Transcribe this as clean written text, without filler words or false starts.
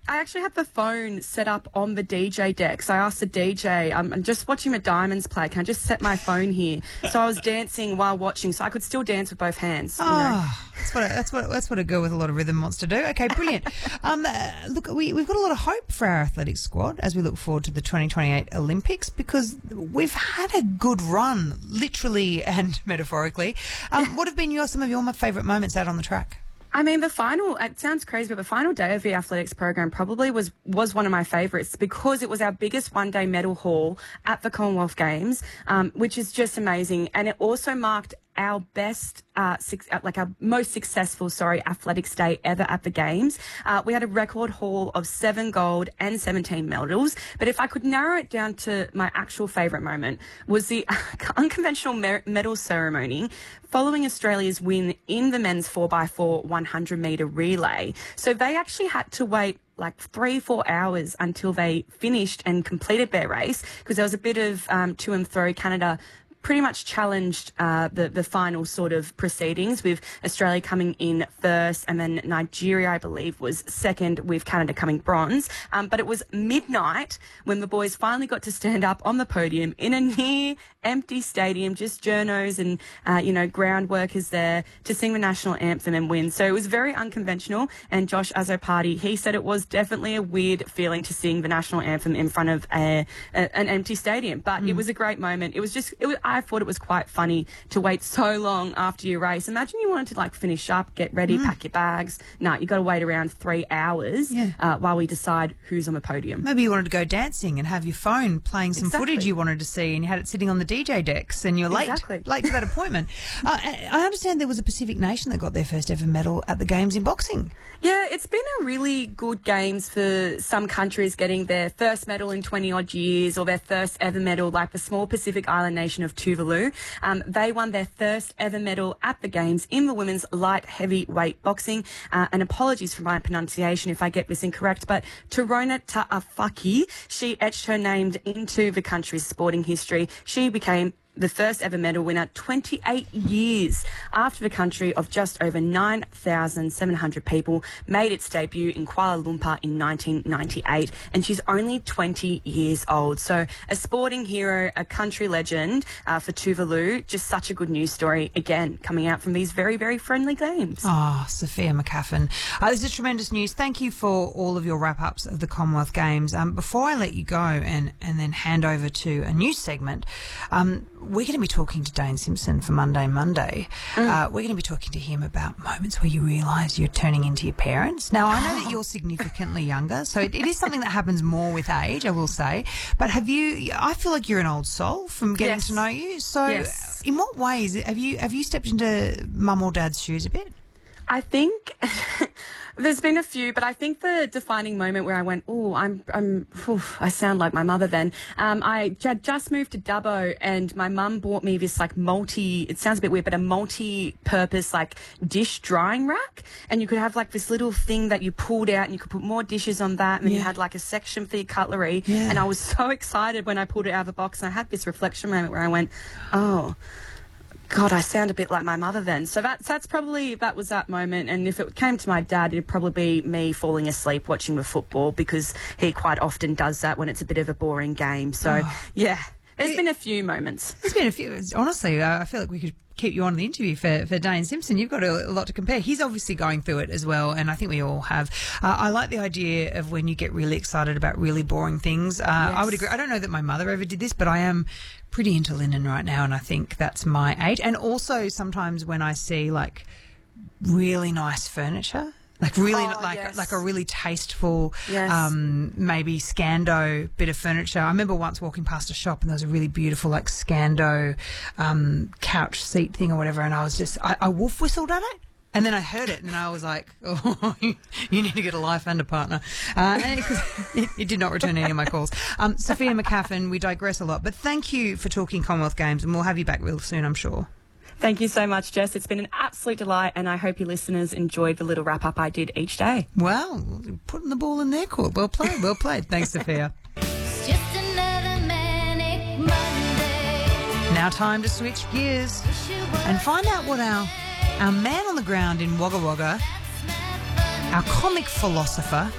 I actually had the phone set up on the DJ deck. So I asked the DJ, I'm just watching the Diamonds play. Can I just set my phone here? So I was dancing while watching, so I could still dance with both hands. You know? That's what a girl with a lot of rhythm wants to do. Okay, brilliant. Look, we've got a lot of hope for our athletics squad as we look forward to the 2028 Olympics, because we've had a good run, literally and metaphorically. What have been some of your favourite moments out on the track? I mean, the final, it sounds crazy, but the final day of the athletics program probably was one of my favourites, because it was our biggest one-day medal haul at the Commonwealth Games, which is just amazing. And it also marked our best, our most successful, athletics day ever at the Games. We had a record haul of 7 gold and 17 medals. But if I could narrow it down to my actual favourite moment, was the unconventional medal ceremony following Australia's win in the men's 4x4 100-metre relay. So they actually had to wait like 3-4 hours until they finished and completed their race, because there was a bit of to and fro. Canada pretty much challenged the final sort of proceedings, with Australia coming in first and then Nigeria, I believe, was second, with Canada coming bronze. But it was midnight when the boys finally got to stand up on the podium in a near empty stadium, just journos and, ground workers there to sing the national anthem and win. So it was very unconventional. And Josh Azzopardi, he said it was definitely a weird feeling to sing the national anthem in front of an empty stadium. But it was a great moment. I thought it was quite funny to wait so long after your race. Imagine you wanted to finish up, get ready, pack your bags. No, you got to wait around 3 hours while we decide who's on the podium. Maybe you wanted to go dancing and have your phone playing some footage you wanted to see, and you had it sitting on the DJ decks, and you're late to that appointment. I understand there was a Pacific nation that got their first ever medal at the Games in boxing. Yeah, it's been a really good Games for some countries getting their first medal in 20-odd years, or their first ever medal, like the small Pacific island nation of Tuvalu. They won their first ever medal at the Games in the women's light heavyweight boxing. And apologies for my pronunciation if I get this incorrect, but Torona Ta'afaki, she etched her name into the country's sporting history. She became the first ever medal winner 28 years after the country of just over 9,700 people made its debut in Kuala Lumpur in 1998, and she's only 20 years old. So a sporting hero, a country legend for Tuvalu. Just such a good news story, again, coming out from these very, very friendly games. Oh, Sophia McAfee. This is tremendous news. Thank you for all of your wrap-ups of the Commonwealth Games. Before I let you go and then hand over to a news segment, we're going to be talking to Dane Simpson for Monday Monday. We're going to be talking to him about moments where you realise you're turning into your parents. Now, I know that you're significantly younger, so it is something that happens more with age, I will say. But I feel like you're an old soul from getting to know you. So in what ways have you stepped into mum or dad's shoes a bit? I think there's been a few, but I think the defining moment where I went, I sound like my mother then. I had just moved to Dubbo, and my mum bought me this it sounds a bit weird, but a multi-purpose dish drying rack. And you could have this little thing that you pulled out, and you could put more dishes on that. And then you had a section for your cutlery. Yeah. And I was so excited when I pulled it out of the box, and I had this reflection moment where I went, oh, God, I sound a bit like my mother then. So that was that moment. And if it came to my dad, it'd probably be me falling asleep watching the football, because he quite often does that when it's a bit of a boring game. So, there's been a few moments. There's been a few. Honestly, I feel like we could keep you on the interview for Dane Simpson. You've got a lot to compare. He's obviously going through it as well, and I think we all have. I like the idea of when you get really excited about really boring things. I would agree. I don't know that my mother ever did this, but I am pretty into linen right now, and I think that's my age. And also sometimes when I see really nice furniture, like a really tasteful, maybe Scando bit of furniture. I remember once walking past a shop and there was a really beautiful Scando couch seat thing or whatever, and I was just I wolf whistled at it. And then I heard it, and I was like, oh, you need to get a life and a partner. It did not return any of my calls. Sophia McAfee, we digress a lot, but thank you for talking Commonwealth Games, and we'll have you back real soon, I'm sure. Thank you so much, Jess. It's been an absolute delight, and I hope your listeners enjoyed the little wrap-up I did each day. Well, putting the ball in their court. Well played, well played. Thanks, Sophia. It's just another manic Monday. Now time to switch gears and find out what our man on the ground in Wagga Wagga, our comic philosopher,